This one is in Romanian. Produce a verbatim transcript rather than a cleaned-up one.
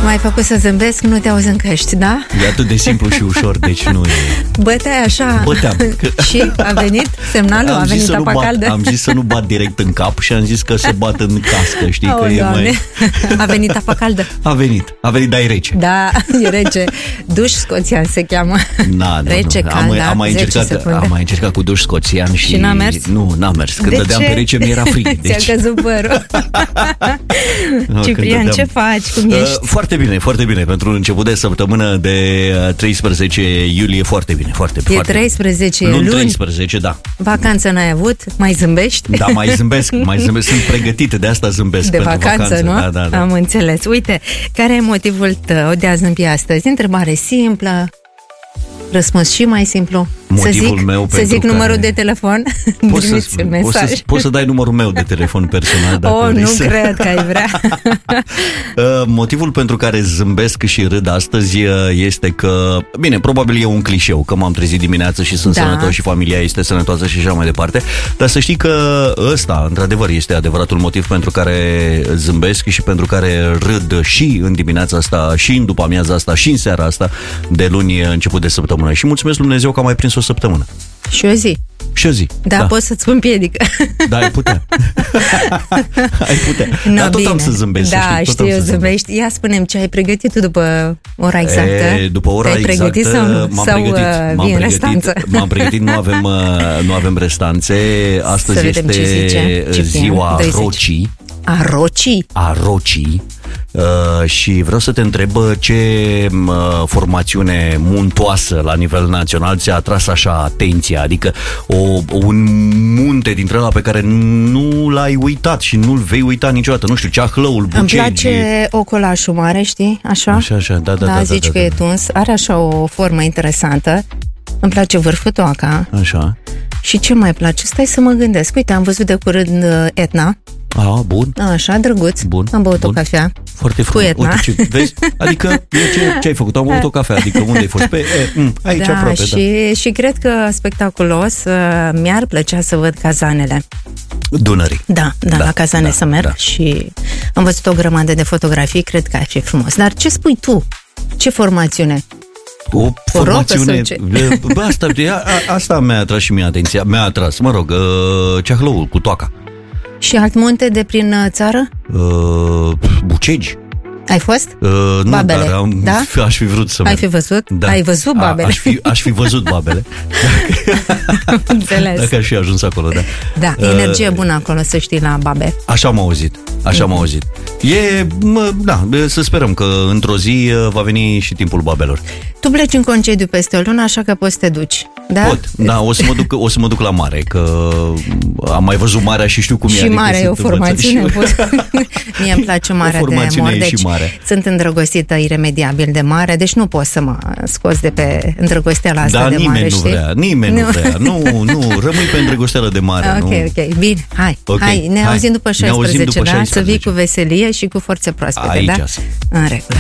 M-ai făcut să zâmbesc, nu te auzi în căști, da? E atât de simplu și ușor, deci nu e... Băteai așa. Băteam. Și a venit semnalul? Am a venit apa bat, caldă? Am zis să nu bat direct în cap și am zis că să bat în cască, știi? Oh, că e Doamne. mai... A venit apa caldă? A venit, a venit, dar e rece. Da, e rece. Duș scoțian se cheamă. Na, Rece, nu. cald, am, da, am, mai încercat, am mai încercat cu duș scoțian și... Și n-a mers? Nu, n-a mers. Când de dădeam ce? pe rece mi-era frig. Deci... Ți-a căzut părul. No, Ciprian, dădeam... ce faci? Cum ești? Uh, foarte bine, foarte bine. Pentru început de săptămână de treisprezece iulie, foarte bine, foarte, E foarte treisprezece bine. luni. treisprezece, da. Vacanță n-ai avut? Mai zâmbești? Da, mai zâmbesc, mai zâmbesc. Sunt pregătit, de asta zâmbesc. De pentru vacanță, vacanță, nu? Da, da, da. Am înțeles. Uite, care e motivul tău de a zâmbi astăzi? Întrebare simplă, răspuns și mai simplu. Motivul să zic, meu să pentru zic numărul care... de telefon? Poți să, un mesaj. poți, să, poți să dai numărul meu de telefon personal dacă Oh, vrei nu să... cred că ai vrea. Motivul pentru care zâmbesc și râd astăzi este că, bine, probabil e un clișeu, că m-am trezit dimineața și sunt Da. sănătos și familia este sănătoasă și așa mai departe, dar să știi că ăsta, într-adevăr, este adevăratul motiv pentru care zâmbesc și pentru care râd și în dimineața asta, și în după amiaza asta, și în seara asta de luni început de săptămână. Și mulțumesc Dumnezeu că am mai prins o săptămână. Și o zi. Și o zi. Da, da. poți să-ți împiedică. Da, ai putea. ai putea. No, Dar tot bine. am să zâmbesc, Da, să știi, tot știu, am să zâmbești. Ia spune-mi ce ai pregătit tu după ora exactă. E, după ora Te-ai exactă pregătit sau nu? m-am sau pregătit, uh, m-am vii în pregătit, restanță? m-am pregătit, nu avem, uh, nu avem restanțe. Astăzi Să vedem este ce zice. Ce ziua doi zici. Rocii. A rocii? A Rocii. Uh, și vreau să te întreb ce uh, formațiune muntoasă la nivel național ți-a atras așa atenția, adică o, un munte dintre ăla pe care nu l-ai uitat și nu-l vei uita niciodată, nu știu, Ceahlăul, Bucegi. Îmi place ocolașul mare, știi? Așa? Așa, așa, da, da, da, da, zici da, că da, e tuns, are așa o formă interesantă. Îmi place vârfătoaca. Așa. Și ce mai place? Stai să mă gândesc. Uite, am văzut de curând uh, Etna. Ah, bun. Așa, drăguț. Bun. Am băut bun. o cafea. Foarte Cu frumos. Etna. Uite, ce, vezi? Adică, ce, ce ai făcut? Am băut o cafea, adică unde ai fost? Pe, e, m, aici Da, aproape, și, da. și cred că spectaculos, uh, mi-ar plăcea să văd cazanele. Dunării. Da, da, Da, la cazane da, să merg da. și am văzut o grămadă de fotografii, cred că ar fi frumos. Dar ce spui tu? Ce formațiune? O formațiune... sau ce? Bă, asta, a, asta mi-a atras și mie atenția. Mi-a atras, mă rog, uh, Ceahlăul cu toaca. Și alt munte de prin uh, țară? Uh, Bucegi. Ai fost? Uh, nu, Babele, dar am, da? aș fi vrut să Ai merg. fi văzut? Da. Ai văzut babele? A, aș, fi, aș fi văzut babele. Înțeles. Dacă aș fi ajuns acolo, da. Da, energie bună acolo, să știi, la babe. Așa am auzit, așa am auzit. E, mă, da, să sperăm că într-o zi va veni și timpul babelor. Tu pleci în concediu peste o lună, așa că poți să te duci, da? Pot, da, o să mă duc, o să mă duc la mare, că am mai văzut marea și știu cum e. Și adică mare e o sunt formațiune. învățat și- Mie îmi place marea O de formațiune mor, e și deci mare. sunt îndrăgostită iremediabil de mare, deci nu pot să mă scos de pe îndrăgosteala asta Da, de nimeni mare, nu știi? vrea, nimeni nu, Nu. vrea. Nu, nu, rămâi pe îndrăgosteală de mare. Ok, nu. ok, bine, hai, Ok, hai, ne hai. auzim după Ne auzim șaisprezece, după da? Să vii șaisprezece. cu veselie și cu forțe proaspete, Aici da? sunt. În regulă.